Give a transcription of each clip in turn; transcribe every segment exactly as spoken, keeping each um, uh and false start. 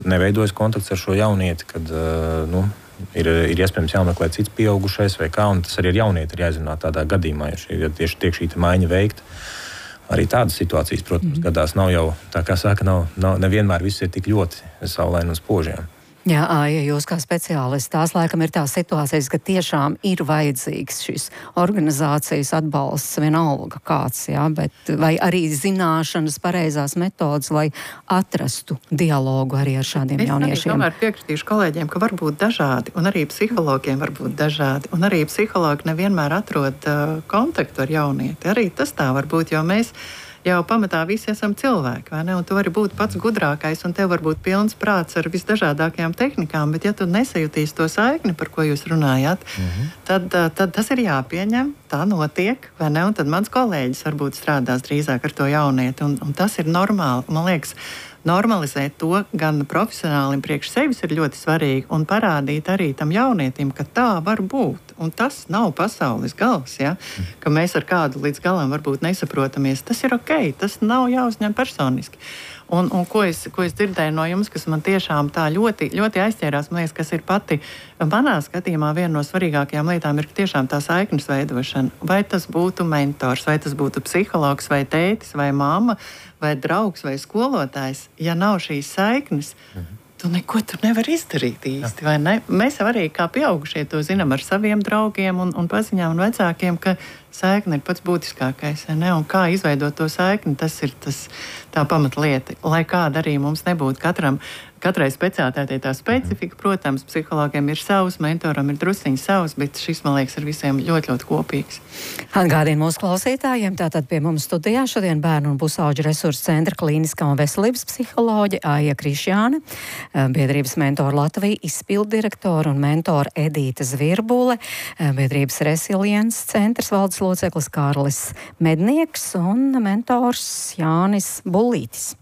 neveidojas kontakts ar šo jaunieti, kad nu, ir, ir iespējams jāmeklē cits pieaugušais vai kā, un tas arī ir jaunieti ir jāizrunā tādā gadījumā, jo šī, ja tieši tiek šī maiņa veikta. Arī tādas situācijas, protams, mm. gadās nav jau, tā kā saka, nav, nav, nevienmēr viss ir tik ļoti saulaini un spožiem. Jā, ja jūs kā speciālisti, tās laikam ir tās situācijas, ka tiešām ir vajadzīgs šis organizācijas atbalsts vienalga kāds, jā, bet vai arī zināšanas pareizās metodas, lai atrastu dialogu arī ar šādiem es jauniešiem. Es tomēr piekritīšu kolēģiem, ka var būt dažādi, un arī psihologiem var būt dažādi, un arī psihologi nevienmēr atrod uh, kontaktu ar jaunieti. Arī tas tā var būt, jo mēs jau pamatā visi esam cilvēki, vai ne? Un tu vari būt pats gudrākais, un tev var būt pilns prāts ar visdažādākajām tehnikām, bet ja tu nesajūtīsi to saikni, par ko jūs runājāt, mm-hmm. tad, tad tas ir jāpieņem, tā notiek, vai ne? Un tad mans kolēģis varbūt strādās drīzāk ar to jaunieti, un, un tas ir normāli. Man liekas, normalizēt to gan profesionālim priekš sevis ir ļoti svarīgi, un parādīt arī tam jaunietim, ka tā var būt. Un tas nav pasaules gals, ja? Ka mēs ar kādu līdz galam varbūt nesaprotamies. Tas ir ok, tas nav jāuzņem personiski. Un, un ko, es, ko es dzirdēju no jums, kas man tiešām tā ļoti, ļoti aizķērās, man liekas, kas ir pati manā skatījumā viena no svarīgākajām lietām, ir tiešām tā saiknes veidošana. Vai tas būtu mentors, vai tas būtu psihologs, vai tētis, vai mamma, vai draugs, vai skolotājs. Ja nav šīs saiknes, mhm. tu neko tur nevar izdarīt īsti, vai ne? Mēs arī kā pieaugušie to zinām ar saviem draugiem un, un paziņām un vecākiem, ka saikne ir pats būtiskākais, ne? Un kā izveidot to saikni, tas ir tas, tā pamatlieta. Lai kāda arī mums nebūtu katram, katrai speciālitātei tā specifika, protams, psihologiem ir savs, mentoram ir drusciņi savs, bet šis, man liekas, ir visiem ļoti, ļoti kopīgs. Atgādinu mūsu klausītājiem, tātad pie mums studijā šodien Bērnu un pusauģu resursu centra klīniskā un veselības psiholoģe Aija Krišjāne, biedrības Mentora Latvija izpilddirektora un mentora Edīta Zvirbule, biedrības Resilience centrs valdes loceklis Kārlis Mednieks un mentors Jānis Bullītis.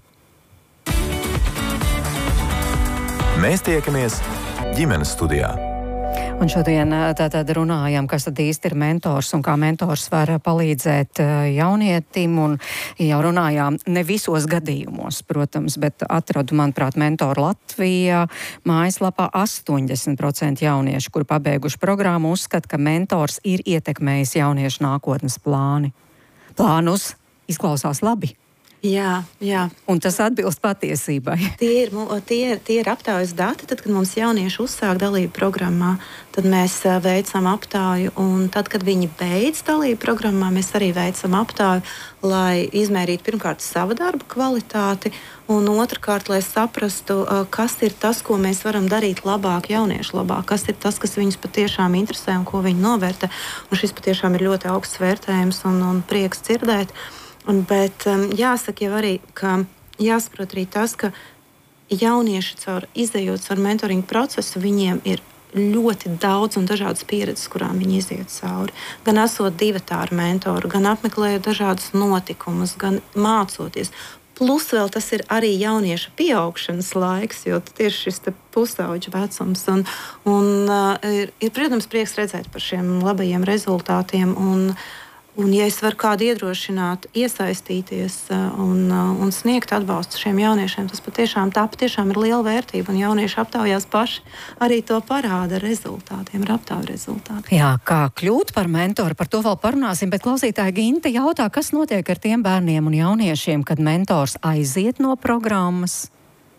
Mēs tiekamies ģimenes studijā. Un šodien tātad runājam, kas tad īsti ir mentors un kā mentors var palīdzēt jaunietim. Un jau runājām ne visos gadījumos, protams, bet atradu, manuprāt, Mentora Latvijā mājaslapā astoņdesmit procenti jauniešu, kuri pabeiguši programmu, uzskata, ka mentors ir ietekmējis jauniešu nākotnes plāni. Plānus izklausās labi. Jā, jā. Un tas atbilst patiesībai. Tie ir, tie ir, tie ir aptaujas dati. Tad, kad mums jaunieši uzsāk dalību programmā, tad mēs veicam aptauju. Un tad, kad viņi beidz dalību programmā, mēs arī veicam aptauju, lai izmērītu pirmkārt savu darbu kvalitāti, un otrkārt, lai saprastu, kas ir tas, ko mēs varam darīt labāk jauniešu labāk, kas ir tas, kas viņus patiešām interesē un ko viņi novērtē. Un šis patiešām ir ļoti augsts vērtējums un, un prieks dzirdēt. Un, bet um, jāsaka jau arī, ka jāsaprot arī tas, ka jaunieši caur izējot caur mentoringu procesu, viņiem ir ļoti daudz un dažādas pieredzes, kurām viņi iziet cauri. Gan esot divatāru mentoru, gan apmeklējot dažādus notikumus, gan mācoties. Plus vēl tas ir arī jaunieša pieaugšanas laiks, jo tieši šis pusauģu vecums. Un, un uh, ir, ir, protams, prieks redzēt par šiem labajiem rezultātiem. Un, Un, ja es varu kādu iedrošināt, iesaistīties un, un sniegt atbalstu šiem jauniešiem, tas patiešām, tā patiešām ir liela vērtība. Un jaunieši aptaujās paši arī to parāda ar rezultātiem, ar aptauju rezultātiem. Jā, kā kļūt par mentoru, par to vēl parunāsim, bet klausītāja Ginte jautā, kas notiek ar tiem bērniem un jauniešiem, kad mentors aiziet no programmas?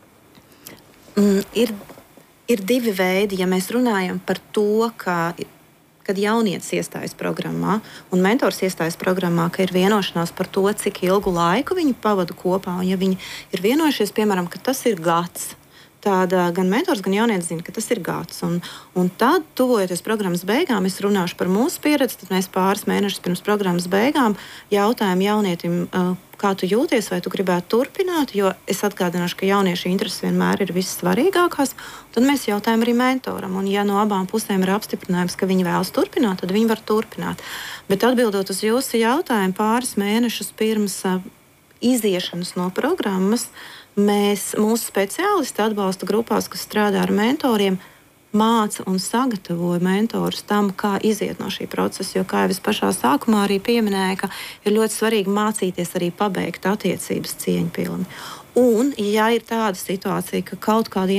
Mm, ir, ir divi veidi, ja mēs runājam par to, ka kad jaunietis iestājas programmā un mentors iestājas programmā, ka ir vienošanās par to, cik ilgu laiku viņi pavada kopā. Un ja viņi ir vienojušies, piemēram, ka tas ir gads, tad gan mentors, gan jaunietis zina, ka tas ir gads. Un, un tad, tuvojoties programmas beigām, es runāšu par mūsu pieredzi, tad mēs pāris mēnešus pirms programmas beigām jautājam jaunietim, kā tu jūties, vai tu gribētu turpināt, jo es atgādināšu, ka jauniešu intereses vienmēr ir vissvarīgākās. Tad mēs jautājam arī mentoram, un ja no abām pusēm ir apstiprinājums, ka viņi vēlas turpināt, tad viņi var turpināt. Bet atbildot uz jūsu jautājumu, pāris mēnešus pirms uh, iziešanas no programmas, mēs, mūsu speciālisti atbalsta grupās, kas strādā ar mentoriem, māca un sagatavoja mentorus tam, kā iziet no šī procesa. Jo, kā jau es pašā sākumā arī pieminēju, ka ir ļoti svarīgi mācīties arī pabeigt attiecības cieņpilni. Un, ja ir tāda situācija, ka kaut kāda